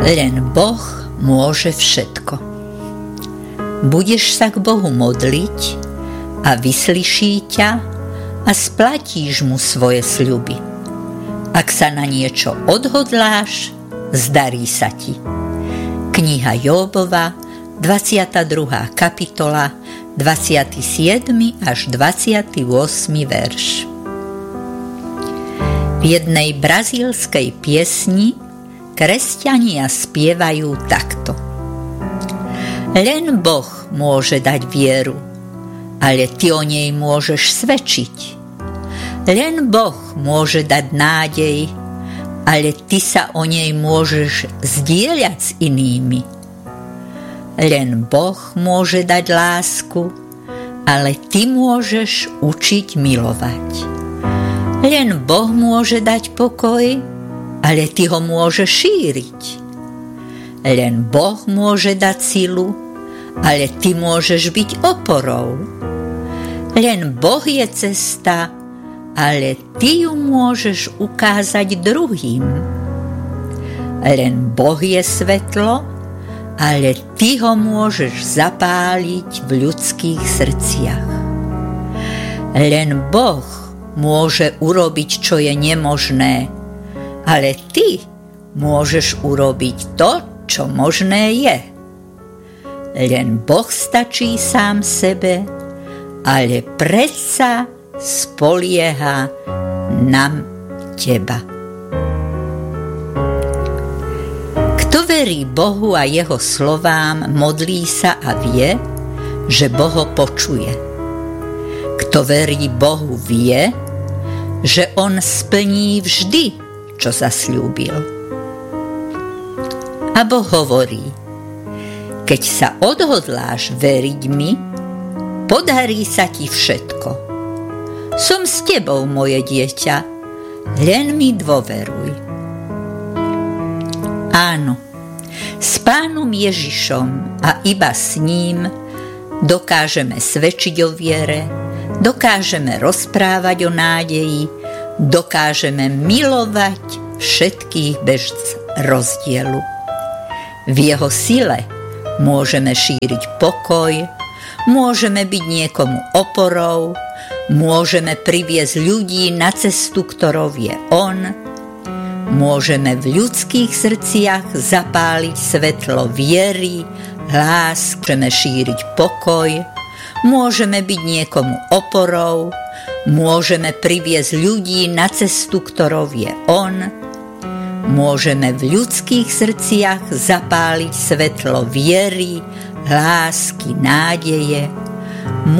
Len Boh môže všetko. Budeš sa k Bohu modliť a vyslyší ťa a splatíš mu svoje sľuby. Ak sa na niečo odhodláš, zdarí sa ti. Kniha Jóbova, 22. kapitola, 27. až 28. verš. V jednej brazílskej piesni kresťania spievajú takto. Len Boh môže dať vieru, ale ty o nej môžeš svedčiť. Len Boh môže dať nádej, ale ty sa o nej môžeš zdieľať s inými. Len Boh môže dať lásku, ale ty môžeš učiť milovať. Len Boh môže dať pokoj, ale ty ho môžeš šíriť. Len Boh môže dať silu, ale ty môžeš byť oporou. Len Boh je cesta, ale ty ju môžeš ukázať druhým. Len Boh je svetlo, ale ty ho môžeš zapáliť v ľudských srdciach. Len Boh môže urobiť, čo je nemožné, ale ty môžeš urobiť to, čo možné je. Len Boh stačí sám sebe, ale predsa spolieha na teba. Kto verí Bohu a jeho slovám, modlí sa a vie, že Boh ho počuje. Kto verí Bohu, vie, že on splní vždy, čo zasľúbil. A Boh hovorí: keď sa odhodláš veriť mi, podarí sa ti všetko. Som s tebou, moje dieťa, len mi dôveruj. Áno, s Pánom Ježišom a iba s ním dokážeme svedčiť o viere, dokážeme rozprávať o nádeji, dokážeme milovať všetkých bez rozdielu. V jeho sile môžeme šíriť pokoj, môžeme byť niekomu oporou, môžeme priviesť ľudí na cestu, ktorou je on, môžeme v ľudských srdciach zapáliť svetlo viery, lásky, môžeme šíriť pokoj, môžeme byť niekomu oporou, môžeme priviesť ľudí na cestu, ktorou je on, môžeme v ľudských srdciach zapáliť svetlo viery, lásky, nádeje,